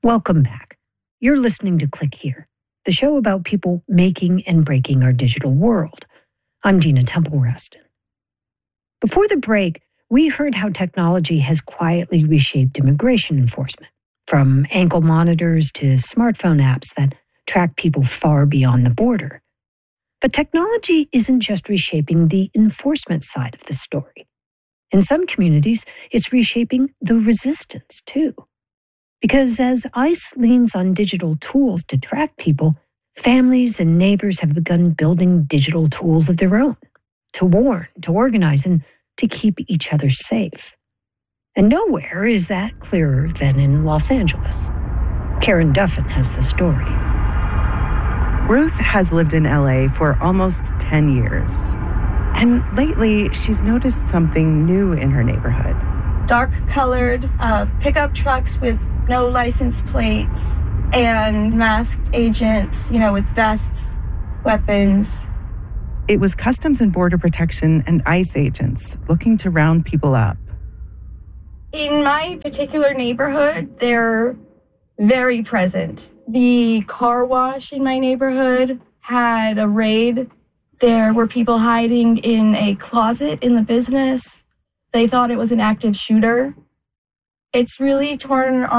Welcome back. You're listening to Click Here, the show about people making and breaking our digital world. I'm Dina Temple Raston. Before the break, we heard how technology has quietly reshaped immigration enforcement, from ankle monitors to smartphone apps that track people far beyond the border. But technology isn't just reshaping the enforcement side of the story. In some communities, it's reshaping the resistance, too. Because as ICE leans on digital tools to track people, families and neighbors have begun building digital tools of their own to warn, to organize, and to keep each other safe. And nowhere is that clearer than in Los Angeles. Karen Duffin has the story. Ruth has lived in LA for almost 10 years. And lately, she's noticed something new in her neighborhood. Dark-colored pickup trucks with no license plates and masked agents, with vests, weapons. It was Customs and Border Protection and ICE agents looking to round people up. In my particular neighborhood, they're very present. The car wash in my neighborhood had a raid. There were people hiding in a closet in the business. They thought it was an active shooter. It's really torn